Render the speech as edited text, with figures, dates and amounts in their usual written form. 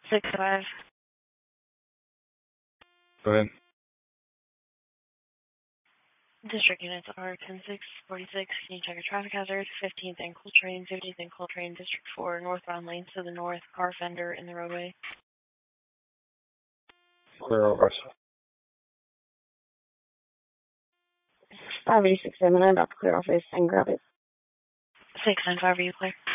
6-5. Go ahead. District units are 10-6-46. Can you check a traffic hazard? 15th and Coltrane, 15th and Coltrane, District 4, northbound lanes to the north, car fender in the roadway. Clear over. 586 I'm about to clear off this and grab it. 695, are you clear?